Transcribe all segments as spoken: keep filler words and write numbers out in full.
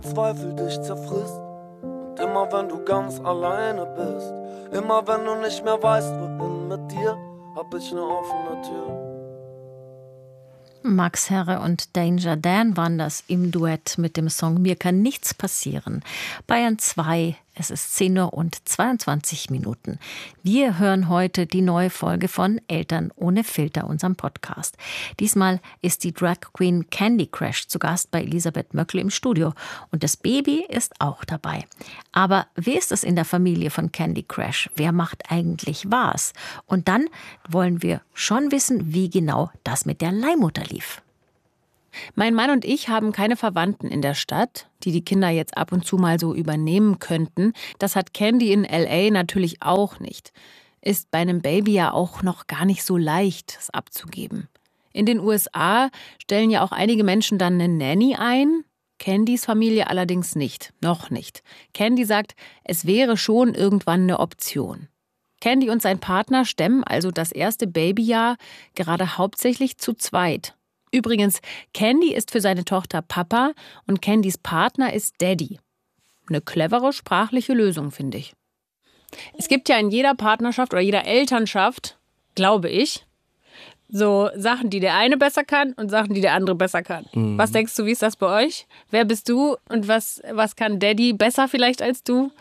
Zweifel dich zerfrisst. Und immer wenn du ganz alleine bist, immer wenn du nicht mehr weißt, wohin mit dir, hab ich eine offene Tür. Max Herre und Danger Dan waren das im Duett mit dem Song Mir kann nichts passieren. Bayern zwei, es ist zehn Uhr und zweiundzwanzig Minuten. Wir hören heute die neue Folge von Eltern ohne Filter, unserem Podcast. Diesmal ist die Drag Queen Candy Crash zu Gast bei Elisabeth Möckl im Studio. Und das Baby ist auch dabei. Aber wie ist es in der Familie von Candy Crash? Wer macht eigentlich was? Und dann wollen wir schon wissen, wie genau das mit der Leihmutter lief. Mein Mann und ich haben keine Verwandten in der Stadt, die die Kinder jetzt ab und zu mal so übernehmen könnten. Das hat Candy in L A natürlich auch nicht. Ist bei einem Baby ja auch noch gar nicht so leicht, es abzugeben. In den U S A stellen ja auch einige Menschen dann eine Nanny ein. Candys Familie allerdings nicht, noch nicht. Candy sagt, es wäre schon irgendwann eine Option. Candy und sein Partner stemmen also das erste Babyjahr gerade hauptsächlich zu zweit. Übrigens, Candy ist für seine Tochter Papa und Candys Partner ist Daddy. Eine clevere sprachliche Lösung, finde ich. Es gibt ja in jeder Partnerschaft oder jeder Elternschaft, glaube ich, so Sachen, die der eine besser kann und Sachen, die der andere besser kann. Mhm. Was denkst du, wie ist das bei euch? Wer bist du und was, was kann Daddy besser vielleicht als du?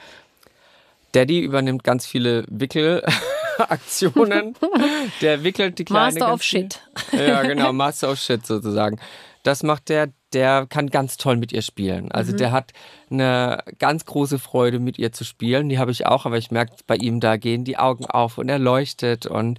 Daddy übernimmt ganz viele Wickelaktionen. Der wickelt die Kleine. Master of Shit. Ja, genau, Master of Shit sozusagen. Das macht der, der kann ganz toll mit ihr spielen. Also mhm. der hat eine ganz große Freude, mit ihr zu spielen. Die habe ich auch, aber ich merke bei ihm, da gehen die Augen auf und er leuchtet und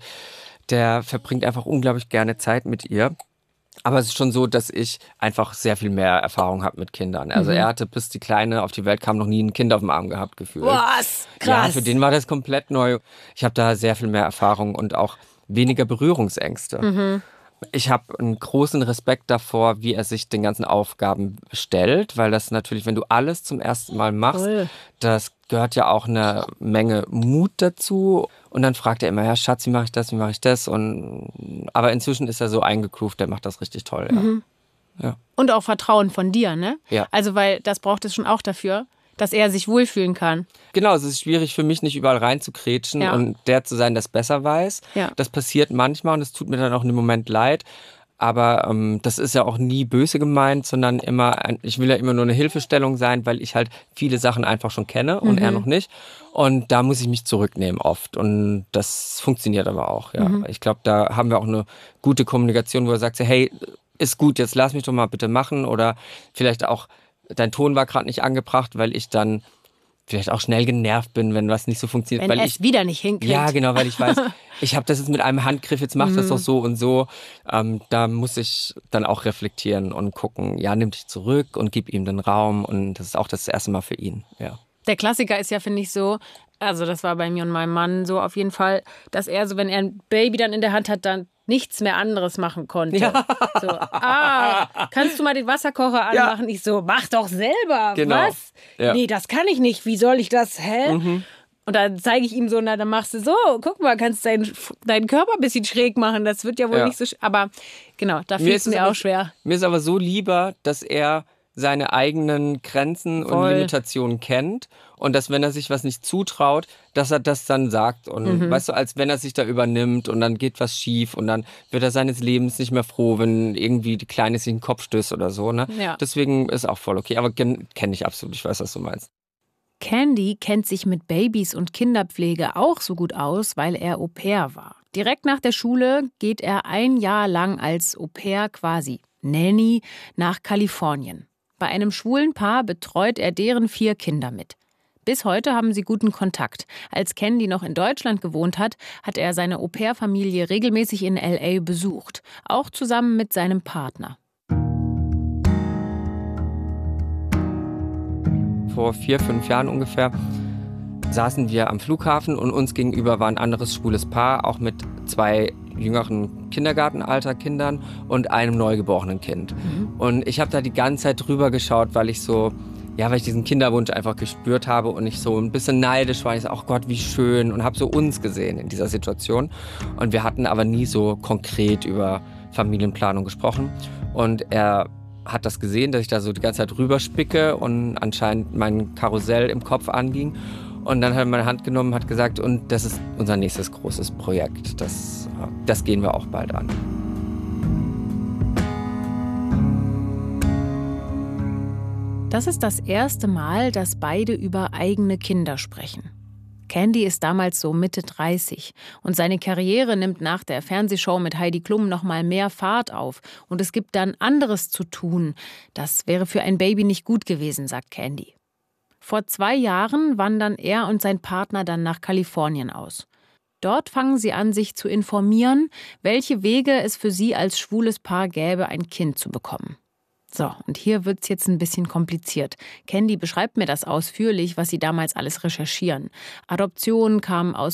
der verbringt einfach unglaublich gerne Zeit mit ihr. Aber es ist schon so, dass ich einfach sehr viel mehr Erfahrung habe mit Kindern. Also mhm. er hatte, bis die Kleine auf die Welt kam, noch nie ein Kind auf dem Arm gehabt gefühlt. Was? Krass. Ja, für den war das komplett neu. Ich habe da sehr viel mehr Erfahrung und auch weniger Berührungsängste. Mhm. Ich habe einen großen Respekt davor, wie er sich den ganzen Aufgaben stellt, weil das natürlich, wenn du alles zum ersten Mal machst, cool. das gehört ja auch eine Menge Mut dazu. Und dann fragt er immer, ja Schatz, wie mache ich das, wie mache ich das? Und, aber inzwischen ist er so eingegroovt, der macht das richtig toll. Ja. Mhm. Ja. Und auch Vertrauen von dir, ne? Ja. Also, weil das braucht es schon auch dafür, dass er sich wohlfühlen kann. Genau, es ist schwierig für mich, nicht überall reinzukretschen ja. und der zu sein, der es besser weiß. Ja. Das passiert manchmal und es tut mir dann auch in dem Moment leid. Aber ähm, das ist ja auch nie böse gemeint, sondern immer, ein, ich will ja immer nur eine Hilfestellung sein, weil ich halt viele Sachen einfach schon kenne und mhm. er noch nicht. Und da muss ich mich zurücknehmen oft. Und das funktioniert aber auch, ja. Mhm. Ich glaube, da haben wir auch eine gute Kommunikation, wo er sagt, hey, ist gut, jetzt lass mich doch mal bitte machen. Oder vielleicht auch, dein Ton war gerade nicht angebracht, weil ich dann vielleicht auch schnell genervt bin, wenn was nicht so funktioniert. Wenn weil er es ich wieder nicht hinkriegt. Ja, genau, weil ich weiß, ich habe das jetzt mit einem Handgriff, jetzt mach das doch so und so. Ähm, da muss ich dann auch reflektieren und gucken, ja, nimm dich zurück und gib ihm den Raum. Und das ist auch das erste Mal für ihn, ja. Der Klassiker ist ja, finde ich, so, also das war bei mir und meinem Mann so auf jeden Fall, dass er so, wenn er ein Baby dann in der Hand hat, dann nichts mehr anderes machen konnte. Ja. So, ah, kannst du mal den Wasserkocher anmachen? Ja. Ich so, mach doch selber. Genau. Was? Ja. Nee, das kann ich nicht. Wie soll ich das? Hä? Mhm. Und dann zeige ich ihm so, na, dann machst du so, guck mal, kannst deinen, deinen Körper ein bisschen schräg machen. Das wird ja wohl ja. nicht so, sch- aber genau, da fällt es mir auch schwer. Mir ist aber so lieber, dass er seine eigenen Grenzen Voll. und Limitationen kennt und dass, wenn er sich was nicht zutraut, dass er das dann sagt und mhm. weißt du, als wenn er sich da übernimmt und dann geht was schief und dann wird er seines Lebens nicht mehr froh, wenn irgendwie die Kleine sich in den Kopf stößt oder so, ne? Ja. Deswegen ist auch voll okay, aber kenne ich absolut, ich weiß, was du meinst. Candy kennt sich mit Babys und Kinderpflege auch so gut aus, weil er Au-pair war. Direkt nach der Schule geht er ein Jahr lang als Au-pair, quasi Nanny, nach Kalifornien. Bei einem schwulen Paar betreut er deren vier Kinder mit. Bis heute haben sie guten Kontakt. Als Candy noch in Deutschland gewohnt hat, hat er seine Au-pair-Familie regelmäßig in L A besucht. Auch zusammen mit seinem Partner. Vor vier, fünf Jahren ungefähr saßen wir am Flughafen und uns gegenüber war ein anderes schwules Paar, auch mit zwei jüngeren Kindergartenalter Kindern und einem neugeborenen Kind. Mhm. Und ich habe da die ganze Zeit drüber geschaut, weil ich so, ja, weil ich diesen Kinderwunsch einfach gespürt habe und ich so ein bisschen neidisch war. Ich so, ach Gott, wie schön, und habe so uns gesehen in dieser Situation. Und wir hatten aber nie so konkret über Familienplanung gesprochen. Und er hat das gesehen, dass ich da so die ganze Zeit rüberspicke und anscheinend mein Karussell im Kopf anging. Und dann hat er meine Hand genommen und hat gesagt, und das ist unser nächstes großes Projekt. Das, das gehen wir auch bald an. Das ist das erste Mal, dass beide über eigene Kinder sprechen. Candy ist damals so Mitte dreißig und seine Karriere nimmt nach der Fernsehshow mit Heidi Klum noch mal mehr Fahrt auf. Und es gibt dann anderes zu tun. Das wäre für ein Baby nicht gut gewesen, sagt Candy. Vor zwei Jahren wandern er und sein Partner dann nach Kalifornien aus. Dort fangen sie an, sich zu informieren, welche Wege es für sie als schwules Paar gäbe, ein Kind zu bekommen. So, und hier wird's jetzt ein bisschen kompliziert. Candy beschreibt mir das ausführlich, was sie damals alles recherchieren. Adoption kam aus